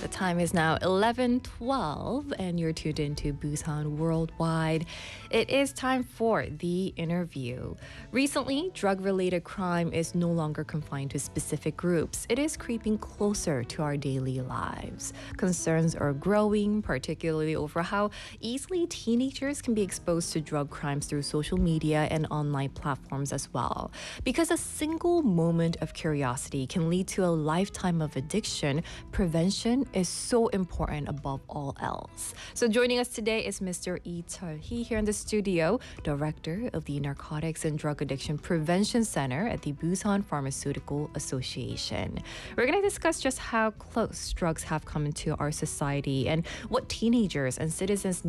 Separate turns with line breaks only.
The time is now 11:12 and you're tuned into Busan Worldwide. It is time for the interview. Recently, drug-related crime is no longer confined to specific groups. It is creeping closer to our daily lives. Concerns are growing, particularly over how easily teenagers can be exposed to drug crimes through social media and online platforms as well. Because a single moment of curiosity can lead to a lifetime of addiction, prevention is so important above all else. So joining us today is Mr. Lee Chul-hee here in the studio, Director of the Narcotics and Drug Addiction Prevention Center at the Busan Pharmaceutical Association. We're going to discuss just how close drugs have come into our society and what teenagers and citizens